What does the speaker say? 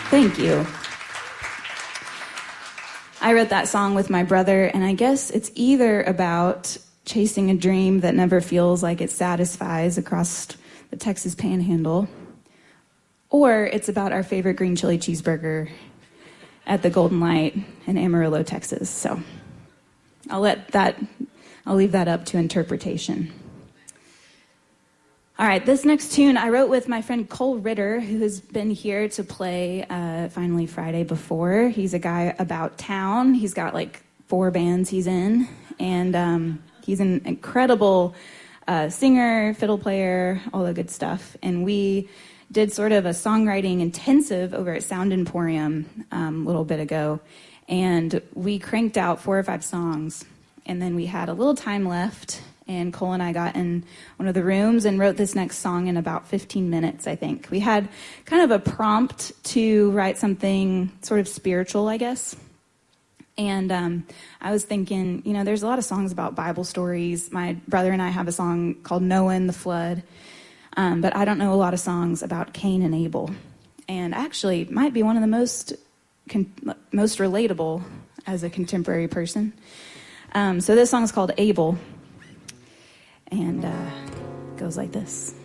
Thank you. I wrote that song with my brother, and I guess it's either about chasing a dream that never feels like it satisfies across the Texas Panhandle, or it's about our favorite green chili cheeseburger at the Golden Light in Amarillo, Texas. So I'll leave that up to interpretation. All right, this next tune I wrote with my friend Cole Ritter, who has been here to play Finally Friday before. He's a guy about town. He's got like 4 bands he's in, and he's an incredible singer, fiddle player, all the good stuff. And we did sort of a songwriting intensive over at Sound Emporium a little bit ago, and we cranked out 4 or 5 songs, and then we had a little time left. And Cole and I got in one of the rooms and wrote this next song in about 15 minutes, I think. We had kind of a prompt to write something sort of spiritual, I guess. And I was thinking, there's a lot of songs about Bible stories. My brother and I have a song called Noah and the Flood. But I don't know a lot of songs about Cain and Abel. And actually, it might be one of the most relatable as a contemporary person. So this song is called Abel. And goes like this.